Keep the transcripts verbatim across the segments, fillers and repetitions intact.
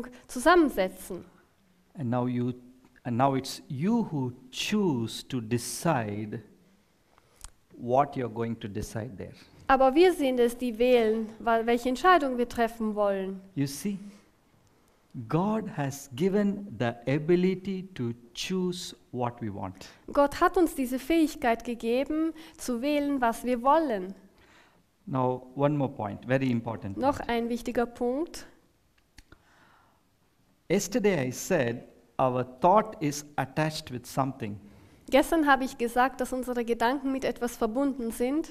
Entscheidung zusammensetzen. And now you and now it's you who choose to decide what you're going to decide there. Aber wir sind es, die wählen, weil, welche Entscheidung wir treffen wollen. You see, God has given the ability to choose what we want. Gott hat uns diese Fähigkeit gegeben, zu wählen, was wir wollen. Now, one more point, very important. Noch ein wichtiger Punkt. Yesterday I said our thought is attached with something. Gestern habe ich gesagt, dass unsere Gedanken mit etwas verbunden sind.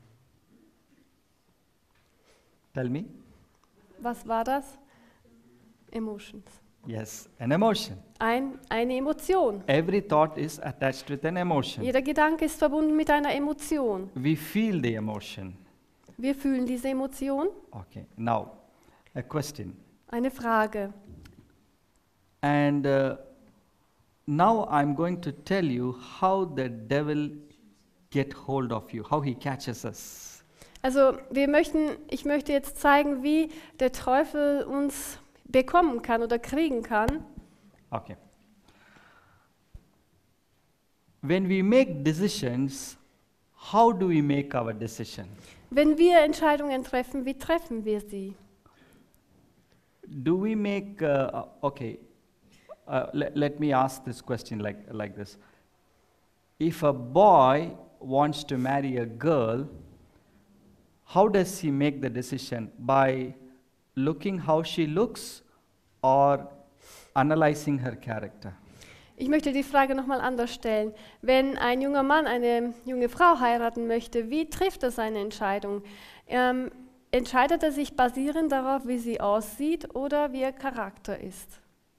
Tell me. Was war das? Emotions. Yes, an emotion. Ein, eine Emotion. Every thought is attached with an emotion. Jeder Gedanke ist verbunden mit einer Emotion. We feel the emotion. Wir fühlen diese Emotion. Okay, now a question. Eine Frage. And uh, now I'm going to tell you how the devil get hold of you, how he catches us. Also wir möchten, ich möchte jetzt zeigen, wie der Teufel uns bekommen kann oder kriegen kann. Okay. When we make decisions, how do we make our decision? Wenn wir Entscheidungen treffen, wie treffen wir sie? Do we make, uh, okay, uh, let, let me ask this question like, like this. If a boy wants to marry a girl, how does he make the decision? By looking how she looks or analyzing her character? Ich möchte die Frage nochmal anders stellen. Wenn ein junger Mann eine junge Frau heiraten möchte, wie trifft er seine Entscheidung? Ähm, entscheidet er sich basierend darauf, wie sie aussieht oder wie ihr Charakter ist?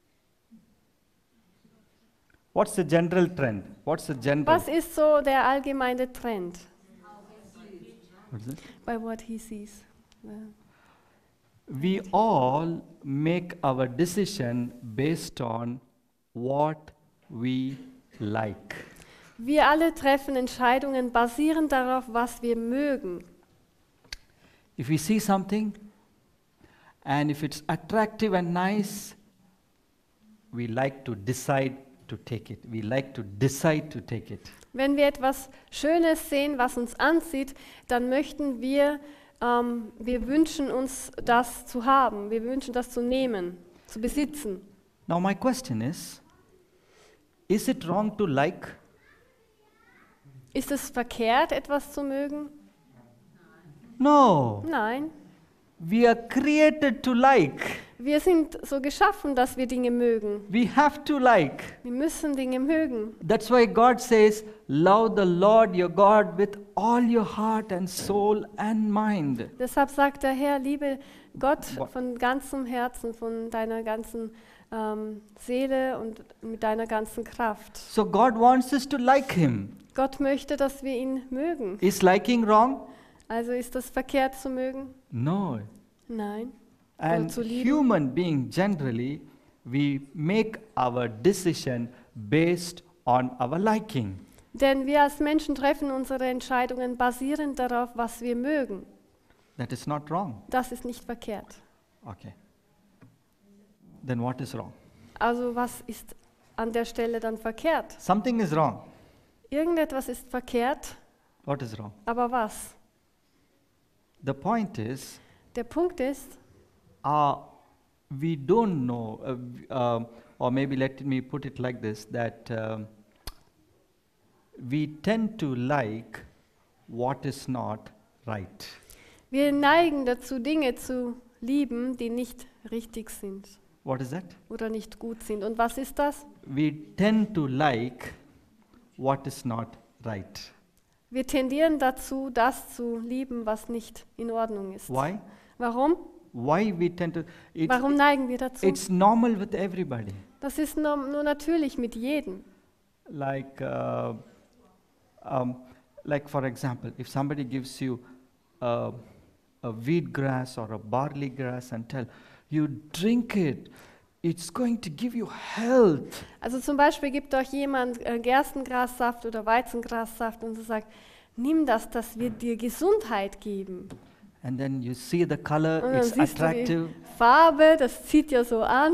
What's the general trend? What's the general? Was ist so der allgemeine Trend? What is it? By what he sees. Ja. We all make our decision based on what we like. Wir alle treffen Entscheidungen basierend darauf, was wir mögen. If we see something and if it's attractive and nice, we like to decide to take it. We like to decide to take it. Wenn wir etwas Schönes sehen, was uns anzieht, dann möchten wir, ähm, wir wünschen uns das zu haben. Wir wünschen das zu nehmen, zu besitzen. Now my question is, is it wrong to like? Ist es verkehrt, etwas zu mögen? No. Nein. We are created to like. Wir sind so geschaffen, dass wir Dinge mögen. We have to like. Wir müssen Dinge mögen. That's why God says, love the Lord your God with all your heart and soul and mind. Deshalb sagt der Herr, liebe Gott What? von ganzem Herzen, von deiner ganzen ähm, Seele und mit deiner ganzen Kraft. So God wants us to like him. Gott möchte, dass wir ihn mögen. Is liking wrong? Also ist das verkehrt zu mögen? No. Nein. And zu lieben. human being generally, we make our decision based on our liking. Denn wir als Menschen treffen unsere Entscheidungen basierend darauf, was wir mögen. That is not wrong. Das ist nicht verkehrt. Okay. Then what is wrong? Also was ist an der Stelle dann verkehrt? Something is wrong. Irgendetwas ist verkehrt, What is wrong? aber was? The point is, Der Punkt ist, uh, we don't know, uh, w- um, or maybe let me put it like this, that um, we tend to like what is not right. wir neigen dazu, Dinge zu lieben, die nicht richtig sind What is that? oder nicht gut sind. Und was ist das? We tend to like what is not right. Wir tendieren dazu, das zu lieben, was nicht in Ordnung ist. Why? Warum? Why we tend to? It's, Warum neigen wir dazu? it's normal with everybody. Das ist nur, nur natürlich mit jedem. Like, uh, um, like for example, if somebody gives you uh, a wheat grass or a barley grass and tell you drink it, it's going to give you health. Also zum Beispiel gibt euch jemand äh, Gerstengrassaft oder Weizengrassaft und so sagt, nimm das, das wird dir Gesundheit geben. And then you see the color, Und dann it's siehst du die attractive. Farbe, das zieht ja so an.